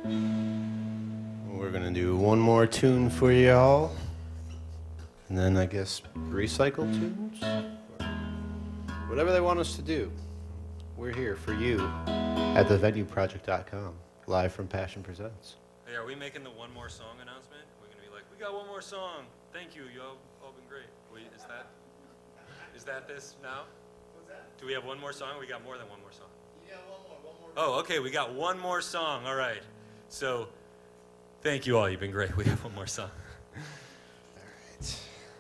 We're gonna do one more tune for y'all, and then I guess recycle tunes? Whatever they want us to do. We're here for you at thevenueproject.com, live from Passion Presents. Hey, are we making the one more song announcement? We're going to be like, we got one more song. Thank you. You all been great. Is that this now? What's that? Do we have one more song? Or we got more than one more song? Yeah, one more. Oh, okay. We got one more song. All right. So, thank you all. You've been great. We have one more song.